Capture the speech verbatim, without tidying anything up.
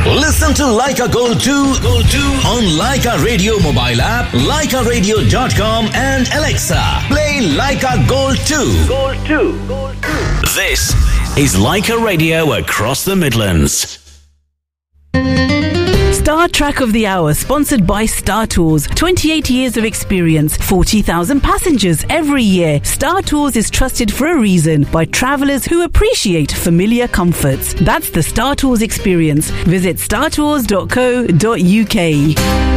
Listen to Leica Gold two, Gold two on Leica Radio mobile app, leica radio dot com and Alexa. Play Leica Gold two. Gold two. Gold two. This is Leica Radio across the Midlands. Star Track of the Hour, sponsored by Star Tours. twenty-eight years of experience, forty thousand passengers every year. Star Tours is trusted for a reason by travellers who appreciate familiar comforts. That's the Star Tours experience. Visit star tours dot co dot uk.